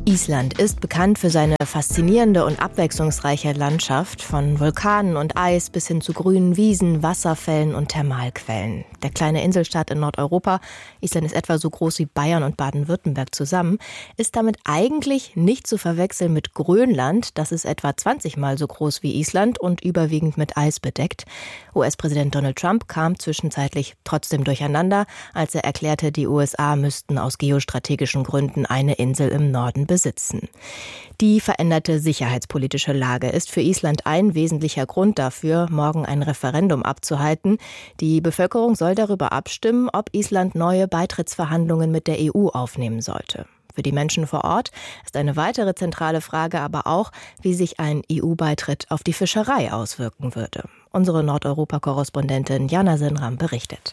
Island ist bekannt für seine faszinierende und abwechslungsreiche Landschaft, von Vulkanen und Eis bis hin zu grünen Wiesen, Wasserfällen und Thermalquellen. Der kleine Inselstaat in Nordeuropa, Island ist etwa so groß wie Bayern und Baden-Württemberg zusammen, ist damit eigentlich nicht zu verwechseln mit Grönland. Das ist etwa 20-mal so groß wie Island und überwiegend mit Eis bedeckt. US-Präsident Donald Trump kam zwischenzeitlich trotzdem durcheinander, als er erklärte, die USA müssten aus geostrategischen Gründen eine Insel im Norden besitzen. Die veränderte sicherheitspolitische Lage ist für Island ein wesentlicher Grund dafür, morgen ein Referendum abzuhalten. Die Bevölkerung soll darüber abstimmen, ob Island neue Beitrittsverhandlungen mit der EU aufnehmen sollte. Für die Menschen vor Ort ist eine weitere zentrale Frage aber auch, wie sich ein EU-Beitritt auf die Fischerei auswirken würde. Unsere Nordeuropa-Korrespondentin Jana Senram berichtet.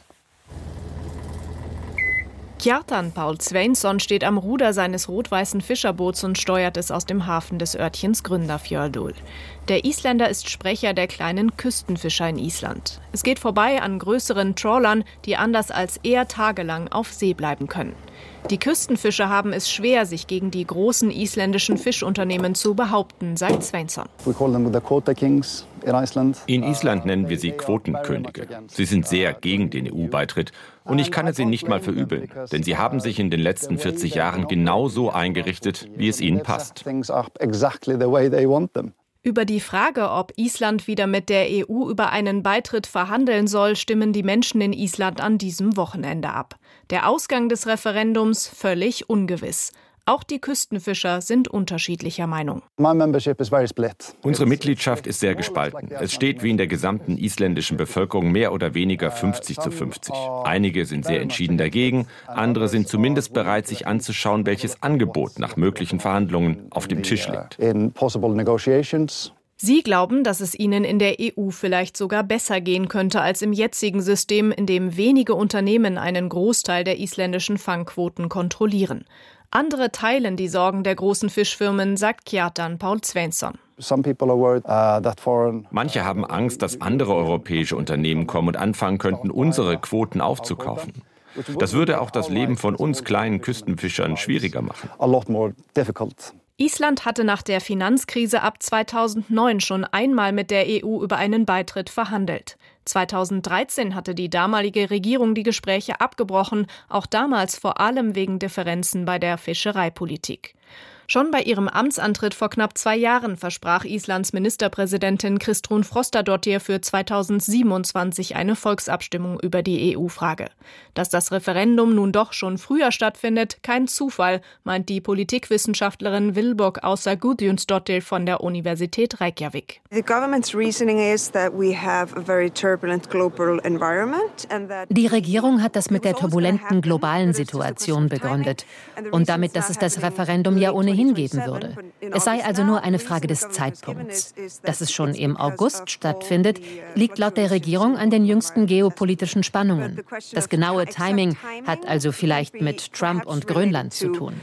Kjartan Paul Sveinsson steht am Ruder seines rot-weißen Fischerboots und steuert es aus dem Hafen des Örtchens Grundarfjörður. Der Isländer ist Sprecher der kleinen Küstenfischer in Island. Es geht vorbei an größeren Trawlern, die anders als er tagelang auf See bleiben können. Die Küstenfischer haben es schwer, sich gegen die großen isländischen Fischunternehmen zu behaupten, sagt Sveinsson. In Island nennen wir sie Quotenkönige. Sie sind sehr gegen den EU-Beitritt und ich kann es ihnen nicht mal verübeln, denn sie haben sich in den letzten 40 Jahren genauso eingerichtet, wie es ihnen passt. Über die Frage, ob Island wieder mit der EU über einen Beitritt verhandeln soll, stimmen die Menschen in Island an diesem Wochenende ab. Der Ausgang des Referendums völlig ungewiss. Auch die Küstenfischer sind unterschiedlicher Meinung. Unsere Mitgliedschaft ist sehr gespalten. Es steht wie in der gesamten isländischen Bevölkerung mehr oder weniger 50-50. Einige sind sehr entschieden dagegen, andere sind zumindest bereit, sich anzuschauen, welches Angebot nach möglichen Verhandlungen auf dem Tisch liegt. Sie glauben, dass es ihnen in der EU vielleicht sogar besser gehen könnte als im jetzigen System, in dem wenige Unternehmen einen Großteil der isländischen Fangquoten kontrollieren. Andere teilen die Sorgen der großen Fischfirmen, sagt Kjartan Paul Sveinsson. Manche haben Angst, dass andere europäische Unternehmen kommen und anfangen könnten, unsere Quoten aufzukaufen. Das würde auch das Leben von uns kleinen Küstenfischern schwieriger machen. Island hatte nach der Finanzkrise ab 2009 schon einmal mit der EU über einen Beitritt verhandelt. 2013 hatte die damalige Regierung die Gespräche abgebrochen, auch damals vor allem wegen Differenzen bei der Fischereipolitik. Schon bei ihrem Amtsantritt vor knapp 2 Jahren versprach Islands Ministerpräsidentin Kristrún Frostadóttir für 2027 eine Volksabstimmung über die EU-Frage. Dass das Referendum nun doch schon früher stattfindet, kein Zufall, meint die Politikwissenschaftlerin Vilborg Ása Guðjónsdóttir von der Universität Reykjavik. Die Regierung hat das mit der turbulenten globalen Situation begründet und damit, dass es das Referendum ja ohnehin geben würde. Es sei also nur eine Frage des Zeitpunkts. Dass es schon im August stattfindet, liegt laut der Regierung an den jüngsten geopolitischen Spannungen. Das genaue Timing hat also vielleicht mit Trump und Grönland zu tun.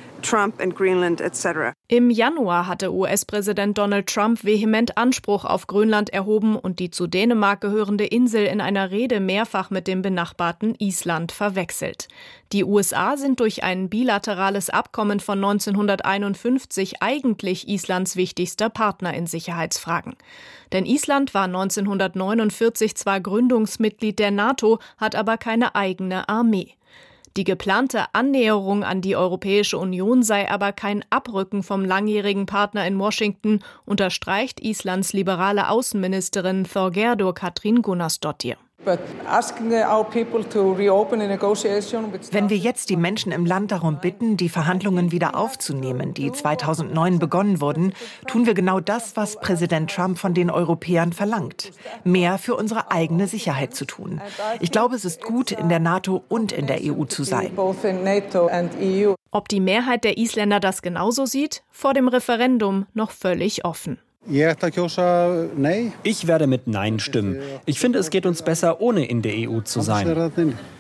Im Januar hatte US-Präsident Donald Trump vehement Anspruch auf Grönland erhoben und die zu Dänemark gehörende Insel in einer Rede mehrfach mit dem benachbarten Island verwechselt. Die USA sind durch ein bilaterales Abkommen von 1951 eigentlich Islands wichtigster Partner in Sicherheitsfragen. Denn Island war 1949 zwar Gründungsmitglied der NATO, hat aber keine eigene Armee. Die geplante Annäherung an die Europäische Union sei aber kein Abrücken vom langjährigen Partner in Washington, unterstreicht Islands liberale Außenministerin Þorgerður Katrín Gunnarsdóttir. Wenn wir jetzt die Menschen im Land darum bitten, die Verhandlungen wieder aufzunehmen, die 2009 begonnen wurden, tun wir genau das, was Präsident Trump von den Europäern verlangt. Mehr für unsere eigene Sicherheit zu tun. Ich glaube, es ist gut, in der NATO und in der EU zu sein. Ob die Mehrheit der Isländer das genauso sieht? Vor dem Referendum noch völlig offen. Ich werde mit Nein stimmen. Ich finde, es geht uns besser, ohne in der EU zu sein.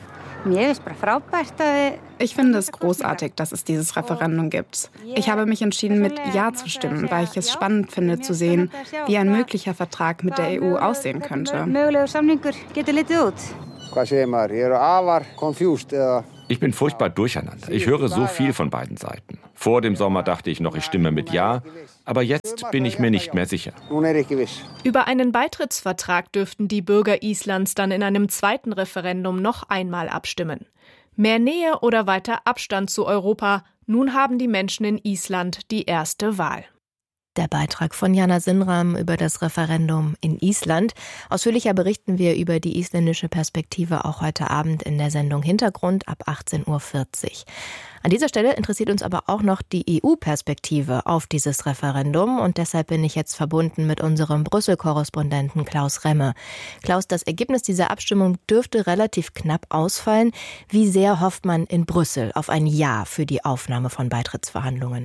Ich finde es großartig, dass es dieses Referendum gibt. Ich habe mich entschieden, mit Ja zu stimmen, weil ich es spannend finde zu sehen, wie ein möglicher Vertrag mit der EU aussehen könnte. Ich bin furchtbar durcheinander. Ich höre so viel von beiden Seiten. Vor dem Sommer dachte ich noch, ich stimme mit Ja, aber jetzt bin ich mir nicht mehr sicher. Über einen Beitrittsvertrag dürften die Bürger Islands dann in einem zweiten Referendum noch einmal abstimmen. Mehr Nähe oder weiter Abstand zu Europa? Nun haben die Menschen in Island die erste Wahl. Der Beitrag von Jana Sinnram über das Referendum in Island. Ausführlicher berichten wir über die isländische Perspektive auch heute Abend in der Sendung Hintergrund ab 18:40 Uhr. An dieser Stelle interessiert uns aber auch noch die EU-Perspektive auf dieses Referendum und deshalb bin ich jetzt verbunden mit unserem Brüssel-Korrespondenten Klaus Remme. Klaus, das Ergebnis dieser Abstimmung dürfte relativ knapp ausfallen. Wie sehr hofft man in Brüssel auf ein Ja für die Aufnahme von Beitrittsverhandlungen?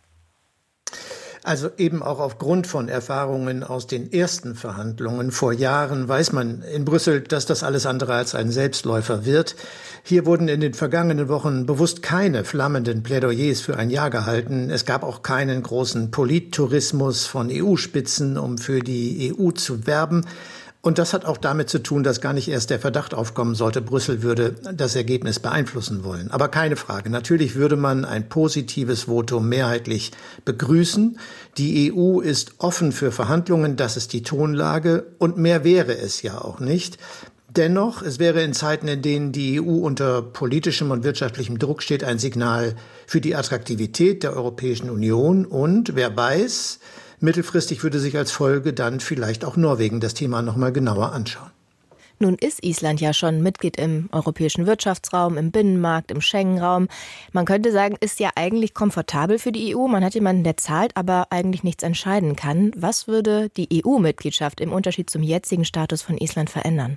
Also eben auch aufgrund von Erfahrungen aus den ersten Verhandlungen vor Jahren weiß man in Brüssel, dass das alles andere als ein Selbstläufer wird. Hier wurden in den vergangenen Wochen bewusst keine flammenden Plädoyers für ein Ja gehalten. Es gab auch keinen großen Polittourismus von EU-Spitzen, um für die EU zu werben. Und das hat auch damit zu tun, dass gar nicht erst der Verdacht aufkommen sollte, Brüssel würde das Ergebnis beeinflussen wollen. Aber keine Frage, natürlich würde man ein positives Votum mehrheitlich begrüßen. Die EU ist offen für Verhandlungen, das ist die Tonlage und mehr wäre es ja auch nicht. Dennoch, es wäre in Zeiten, in denen die EU unter politischem und wirtschaftlichem Druck steht, ein Signal für die Attraktivität der Europäischen Union und, wer weiß, mittelfristig würde sich als Folge dann vielleicht auch Norwegen das Thema noch mal genauer anschauen. Nun ist Island ja schon Mitglied im europäischen Wirtschaftsraum, im Binnenmarkt, im Schengen-Raum. Man könnte sagen, ist ja eigentlich komfortabel für die EU. Man hat jemanden, der zahlt, aber eigentlich nichts entscheiden kann. Was würde die EU-Mitgliedschaft im Unterschied zum jetzigen Status von Island verändern?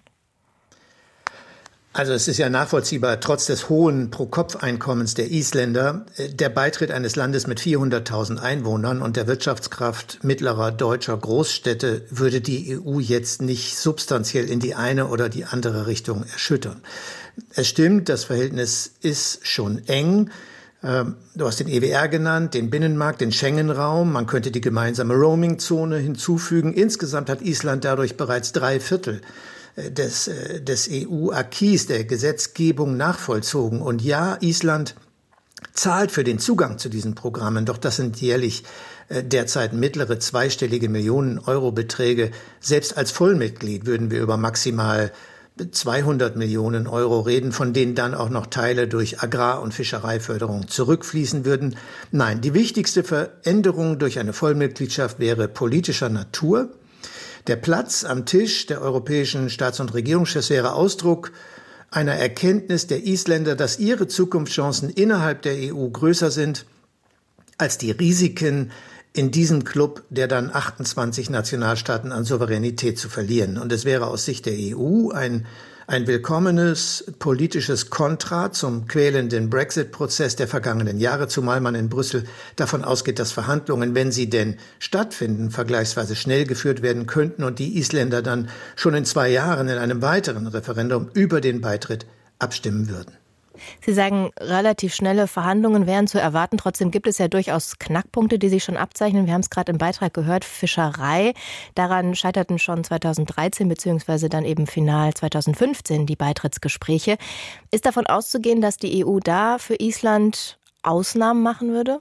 Also es ist ja nachvollziehbar, trotz des hohen Pro-Kopf-Einkommens der Isländer, der Beitritt eines Landes mit 400.000 Einwohnern und der Wirtschaftskraft mittlerer deutscher Großstädte würde die EU jetzt nicht substanziell in die eine oder die andere Richtung erschüttern. Es stimmt, das Verhältnis ist schon eng. Du hast den EWR genannt, den Binnenmarkt, den Schengen-Raum. Man könnte die gemeinsame Roaming-Zone hinzufügen. Insgesamt hat Island dadurch bereits 3/4 des EU-Acquis, der Gesetzgebung nachvollzogen. Und ja, Island zahlt für den Zugang zu diesen Programmen, doch das sind jährlich derzeit mittlere zweistellige Millionen-Euro-Beträge. Selbst als Vollmitglied würden wir über maximal 200 Millionen Euro reden, von denen dann auch noch Teile durch Agrar- und Fischereiförderung zurückfließen würden. Nein, die wichtigste Veränderung durch eine Vollmitgliedschaft wäre politischer Natur. Der Platz am Tisch der europäischen Staats- und Regierungschefs wäre Ausdruck einer Erkenntnis der Isländer, dass ihre Zukunftschancen innerhalb der EU größer sind als die Risiken in diesem Club der dann 28 Nationalstaaten an Souveränität zu verlieren. Und es wäre aus Sicht der EU ein willkommenes politisches Kontra zum quälenden Brexit-Prozess der vergangenen Jahre, zumal man in Brüssel davon ausgeht, dass Verhandlungen, wenn sie denn stattfinden, vergleichsweise schnell geführt werden könnten und die Isländer dann schon in 2 Jahren in einem weiteren Referendum über den Beitritt abstimmen würden. Sie sagen, relativ schnelle Verhandlungen wären zu erwarten. Trotzdem gibt es ja durchaus Knackpunkte, die sich schon abzeichnen. Wir haben es gerade im Beitrag gehört, Fischerei. Daran scheiterten schon 2013 bzw. dann eben final 2015 die Beitrittsgespräche. Ist davon auszugehen, dass die EU da für Island Ausnahmen machen würde?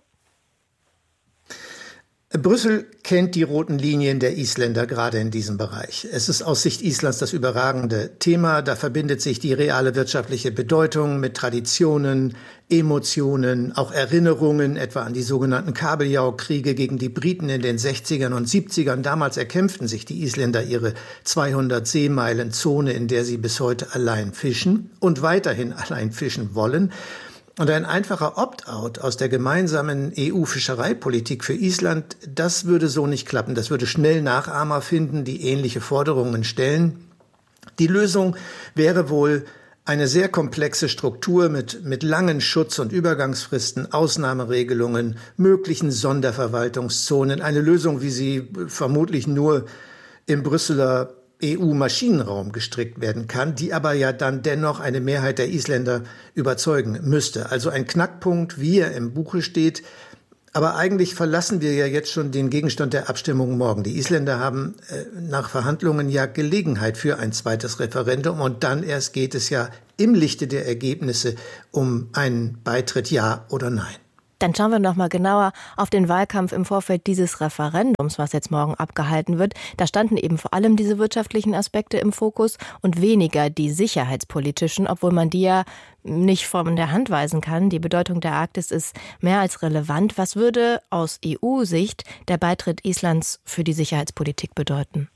Brüssel kennt die roten Linien der Isländer gerade in diesem Bereich. Es ist aus Sicht Islands das überragende Thema. Da verbindet sich die reale wirtschaftliche Bedeutung mit Traditionen, Emotionen, auch Erinnerungen, etwa an die sogenannten Kabeljau-Kriege gegen die Briten in den 60ern und 70ern. Damals erkämpften sich die Isländer ihre 200 Seemeilen Zone, in der sie bis heute allein fischen und weiterhin allein fischen wollen. Und ein einfacher Opt-out aus der gemeinsamen EU-Fischereipolitik für Island, das würde so nicht klappen. Das würde schnell Nachahmer finden, die ähnliche Forderungen stellen. Die Lösung wäre wohl eine sehr komplexe Struktur mit langen Schutz- und Übergangsfristen, Ausnahmeregelungen, möglichen Sonderverwaltungszonen. Eine Lösung, wie sie vermutlich nur im Brüsseler EU-Maschinenraum gestrickt werden kann, die aber ja dann dennoch eine Mehrheit der Isländer überzeugen müsste. Also ein Knackpunkt, wie er im Buche steht. Aber eigentlich verlassen wir ja jetzt schon den Gegenstand der Abstimmung morgen. Die Isländer haben nach Verhandlungen ja Gelegenheit für ein zweites Referendum und dann erst geht es ja im Lichte der Ergebnisse um einen Beitritt, ja oder nein. Dann schauen wir noch mal genauer auf den Wahlkampf im Vorfeld dieses Referendums, was jetzt morgen abgehalten wird. Da standen eben vor allem diese wirtschaftlichen Aspekte im Fokus und weniger die sicherheitspolitischen, obwohl man die ja nicht von der Hand weisen kann. Die Bedeutung der Arktis ist mehr als relevant. Was würde aus EU-Sicht der Beitritt Islands für die Sicherheitspolitik bedeuten?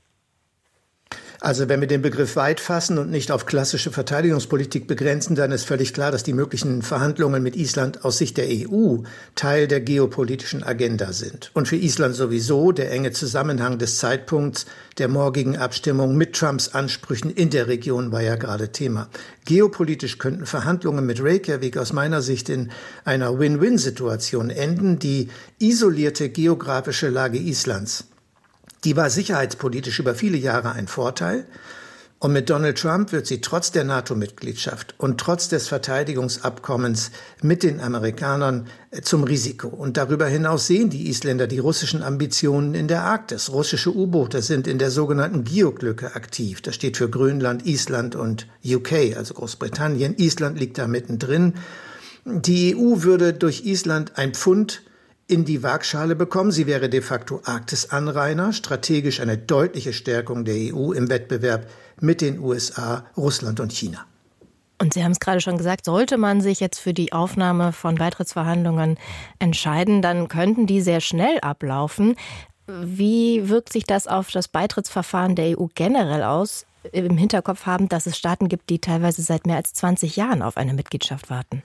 Also wenn wir den Begriff weit fassen und nicht auf klassische Verteidigungspolitik begrenzen, dann ist völlig klar, dass die möglichen Verhandlungen mit Island aus Sicht der EU Teil der geopolitischen Agenda sind. Und für Island sowieso der enge Zusammenhang des Zeitpunkts der morgigen Abstimmung mit Trumps Ansprüchen in der Region war ja gerade Thema. Geopolitisch könnten Verhandlungen mit Reykjavik aus meiner Sicht in einer Win-Win-Situation enden. Die isolierte geografische Lage Islands, die war sicherheitspolitisch über viele Jahre ein Vorteil. Und mit Donald Trump wird sie trotz der NATO-Mitgliedschaft und trotz des Verteidigungsabkommens mit den Amerikanern zum Risiko. Und darüber hinaus sehen die Isländer die russischen Ambitionen in der Arktis. Russische U-Boote sind in der sogenannten GIOC-Lücke aktiv. Das steht für Grönland, Island und UK, also Großbritannien. Island liegt da mittendrin. Die EU würde durch Island ein Pfund in die Waagschale bekommen. Sie wäre de facto Arktis-Anrainer, strategisch eine deutliche Stärkung der EU im Wettbewerb mit den USA, Russland und China. Und Sie haben es gerade schon gesagt, sollte man sich jetzt für die Aufnahme von Beitrittsverhandlungen entscheiden, dann könnten die sehr schnell ablaufen. Wie wirkt sich das auf das Beitrittsverfahren der EU generell aus? Im Hinterkopf haben, dass es Staaten gibt, die teilweise seit mehr als 20 Jahren auf eine Mitgliedschaft warten.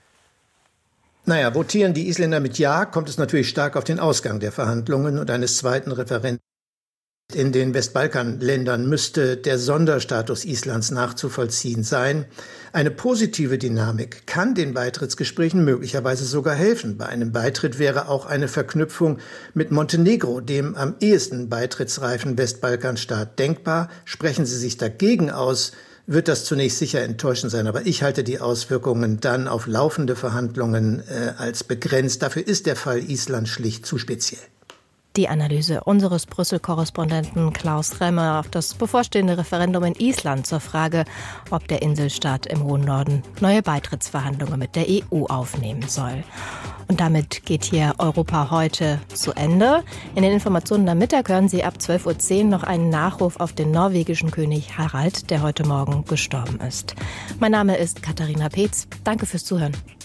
Naja, votieren die Isländer mit Ja, kommt es natürlich stark auf den Ausgang der Verhandlungen und eines zweiten Referendums. In den Westbalkanländern müsste der Sonderstatus Islands nachzuvollziehen sein. Eine positive Dynamik kann den Beitrittsgesprächen möglicherweise sogar helfen. Bei einem Beitritt wäre auch eine Verknüpfung mit Montenegro, dem am ehesten beitrittsreifen Westbalkanstaat, denkbar. Sprechen Sie sich dagegen aus, wird das zunächst sicher enttäuschend sein. Aber ich halte die Auswirkungen dann auf laufende Verhandlungen als begrenzt. Dafür ist der Fall Island schlicht zu speziell. Die Analyse unseres Brüssel-Korrespondenten Klaus Remmer auf das bevorstehende Referendum in Island zur Frage, ob der Inselstaat im hohen Norden neue Beitrittsverhandlungen mit der EU aufnehmen soll. Und damit geht hier Europa heute zu Ende. In den Informationen am Mittag hören Sie ab 12.10 Uhr noch einen Nachruf auf den norwegischen König Harald, der heute Morgen gestorben ist. Mein Name ist Katharina Peetz. Danke fürs Zuhören.